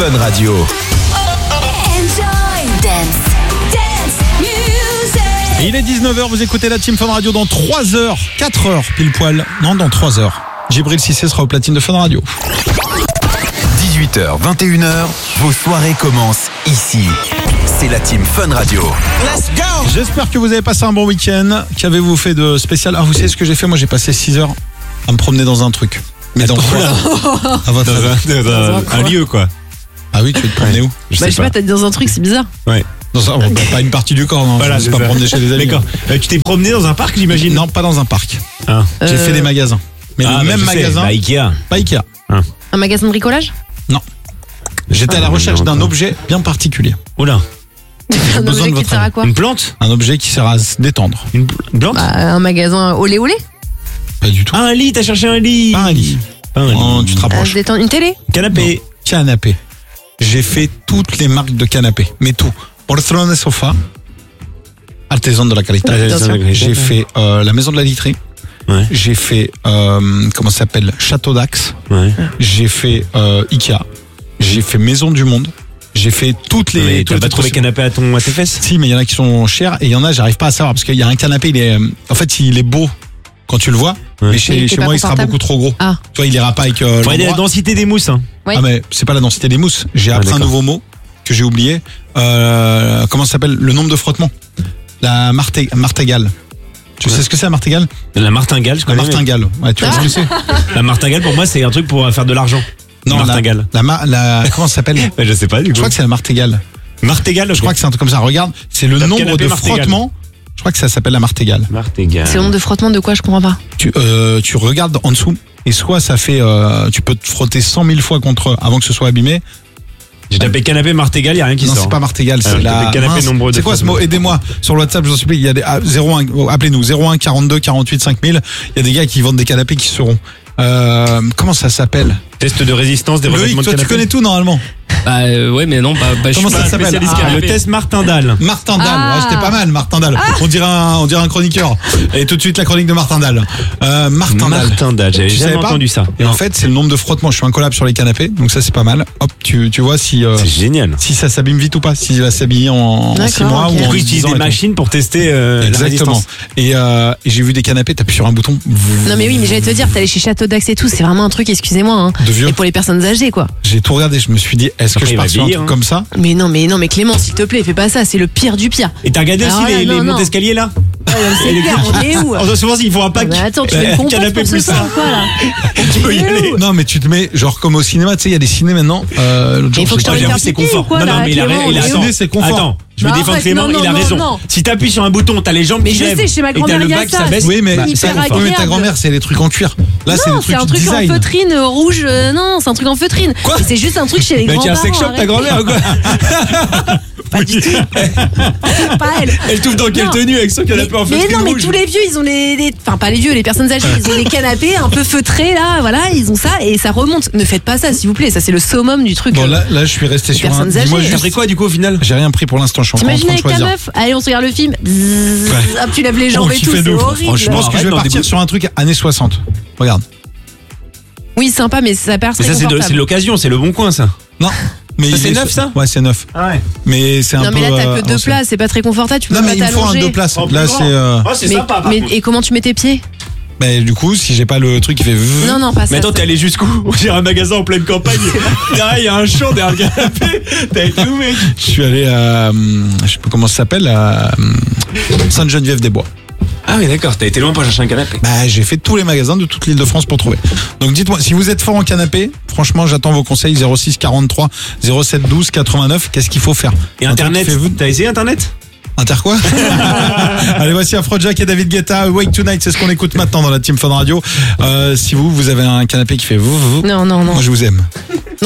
Fun Radio. Enjoy dance music. Et il est 19h, vous écoutez la Team Fun Radio dans 3 heures, 4 heures pile poil. Non, dans 3 heures. Djibril Cissé sera au platine de Fun Radio. 18h, 21h, vos soirées commencent ici. C'est la Team Fun Radio. Let's go. J'espère que vous avez passé un bon week-end. Qu'avez-vous fait de spécial? Ah, vous savez ce que j'ai fait? Moi, j'ai passé 6 heures à me promener dans un truc. Mais dans quoi? À votre avis? Dans un lieu quoi. Ah oui, tu veux te promener où? Je sais pas, t'as dit dans un truc, c'est bizarre. Ouais. Dans un, pas une partie du corps, non. Voilà, Je ne sais pas me promener chez les amis. D'accord. Tu t'es promené dans un parc, j'imagine? Non, pas dans un parc. Ah. J'ai fait des magasins. Mais le même magasin. Ikea. Pas Ikea. Un magasin de bricolage? J'étais à la recherche d'un objet bien particulier. Oula. Un besoin objet de qui votre sert à avis. quoi? Une plante? Un objet qui sert à se détendre. Une plante? Bah, un magasin olé olé? Pas du tout. Ah, un lit, t'as cherché un lit. Pas un lit. Pas un lit. Oh, tu te rapproches. Détendre une télé? Canapé. Canapé. J'ai fait toutes les marques de canapé. Mais tout. Barcelone Sofa. Artisan de la qualité. Bien sûr. J'ai fait la maison de la literie. Ouais. J'ai fait, comment ça s'appelle? Château d'Axe. Ouais. J'ai fait Ikea. J'ai fait Maison du Monde. J'ai fait toutes les... Mais tous t'as les pas trouvé trucs canapé à tes fesses? Si, mais il y en a qui sont chers et il y en a, j'arrive pas à savoir parce qu'il y a un canapé, il est, en fait, il est beau quand tu le vois, Ouais. mais Mais chez il était moi, pas il sera confortable. beaucoup trop gros. Ah. Tu vois, il ira pas avec Faudrait la l'endroit. densité des mousses. Hein. Oui. Ah, mais c'est pas la densité des mousses. J'ai appris un d'accord. nouveau mot que j'ai oublié. Comment ça s'appelle? Le nombre de frottements. La martingale. Tu sais ce que c'est la martingale? La martingale, je La connais. martingale. Ouais, tu vois ce que c'est? La martingale, pour moi, c'est un truc pour faire de l'argent. Non, martingale. comment ça s'appelle? Ouais, je sais pas, du Je coup. crois que c'est la martingale. Martingale, Je crois que c'est un truc comme ça. Regarde, c'est le Tape nombre canapé de martingale. frottements. Je crois que ça s'appelle la martingale. Martingale. C'est le nombre de frottements de quoi? Je comprends pas. Tu regardes en dessous et soit ça fait, tu peux te frotter 100 000 fois contre avant que ce soit abîmé. J'ai tapé canapé martingale, y a rien qui Non, sort. c'est pas martingale, Ah, c'est j'ai la. tapé canapé mince. nombre de C'est quoi ce frottements. mot? Aidez-moi sur le WhatsApp, je vous en supplie. Il y a des 01, appelez-nous 01 42 48 5000. Il y a des gars qui vendent des canapés qui seront. Comment ça s'appelle? Test de résistance des Loïc, revêtements de toi tu canapé. connais tout normalement. Ouais, mais non, je Comment suis ça pas s'appelle? spécialiste Ah, canapé. Le test Martindale. Martin Dalle, Ah. ouais, c'était pas mal, Martin Dalle. On dirait un chroniqueur. Et tout de suite la chronique de Martin Dalle. Martin Dalle. Martindale, j'avais Tu jamais savais pas entendu ça. Et en fait, c'est le nombre de frottements. Je suis un collab sur les canapés, donc ça c'est pas mal. Hop, tu vois si C'est génial. si ça s'abîme vite ou pas, s'il va s'habiller en D'accord, 6 mois ok. ou Du en coup, 10 utilise ans. des et tout. machines pour tester la Exactement. résistance. Et j'ai vu des canapés, t'appuies sur un bouton. Non, mais oui, mais j'allais te dire, t'es allé chez Château d'Axe et tout, c'est vraiment un truc, excusez-moi, hein. De vieux. Et pour les personnes âgées, quoi. J'ai tout regardé, je me suis dit, est-ce que Après, je il pars va sur un vieillir, truc hein. comme ça? Mais non, mais Clément, s'il te plaît, fais pas ça, c'est le pire du pire. Et t'as regardé Alors aussi là, les non, non. montes escaliers là? C'est clair, on est où? On doit souvent il faut un pack. Mais attends, tu veux une compote canapé pour ce plus soir, ça. quoi, là? Tu peux y aller. Non, mais tu te mets, genre comme au cinéma, tu sais, il y a des ciné maintenant. L'autre jour, il faut que je j'ai- t'emmène J'avoue, faire c'est pipi confort. ou quoi, Non, là, mais il a Clément, il a on est raison. où c'est confort. Attends, je me Bah, défends arrête, Clément, non, il a non, raison. non. Si t'appuies sur un bouton, t'as les jambes Mais qui je lèvent. sais, chez ma Et t'as grand-mère, le il y a bas qui ça. s'abaisse. Oui, mais hyper ça, agréable. oui, mais ta grand-mère, c'est les trucs en cuir. Là, c'est Non, des c'est trucs un truc en design. feutrine rouge. Non, c'est un truc en feutrine. Quoi? Et c'est juste un truc chez les Mais grands-parents. tu as un sex shop ta arrête. grand-mère ou quoi? Pas du tout. Pas elle. Elle touffe dans quelle Non. tenue avec son canapé en Mais feutrine non, mais rouge? tous les vieux, ils ont enfin pas les vieux, les personnes âgées, ils ont des canapés un peu feutrés là, voilà, ils ont ça et ça remonte. Ne faites pas ça, s'il vous plaît, ça c'est le summum du truc. Bon, là, je suis resté sur un. personnes âgées. Dis-moi T'as juste, pris quoi du coup au final? j'ai rien pris pour l'instant, je suis encore en T'imagines train de avec ta choisir. meuf, allez on se regarde le film, Bzzz, Ouais. hop tu lèves les On jambes et tout, kiffait de c'est ouf. horrible. Franchement, je pense que je vais Arrête, partir non, sur un truc années 60. Regarde. Oui sympa mais ça perd Mais ça c'est de l'occasion, c'est le bon coin ça. Non. Mais Ça, il c'est est neuf, ça? Ouais, c'est neuf. Ah ouais. Mais c'est un Non peu. mais là t'as que deux ancien. places, c'est pas très confortable, tu peux Non, pas mais il me faut un t'allonger. 2 places. En plus Là, grand. c'est. Oh, c'est sympa par contre. Et comment tu mets tes pieds? Mais du coup, si j'ai pas le truc qui fait. Non non pas ça. Mais attends, t'es allé jusqu'où? J'ai un magasin en pleine campagne. Derrière, il y a un champ derrière le canapé. T'as été où, mec? Je suis allé à. Je sais pas comment ça s'appelle, à Sainte-Geneviève-des-Bois. Ah oui, d'accord, t'as été loin pour chercher un canapé. Bah, j'ai fait tous les magasins de toute l'île de France pour trouver. Donc dites-moi, si vous êtes fort en canapé, franchement, j'attends vos conseils. 06 43 07 12 89. Qu'est-ce qu'il faut faire? Et Un truc Internet, qui fait vous- t'as essayé Internet? Inter quoi? Allez, voici Afrojack et David Guetta. Wake Tonight, c'est ce qu'on écoute maintenant dans la Team Fun Radio. Si vous avez un canapé qui fait vous, Non. moi je vous aime.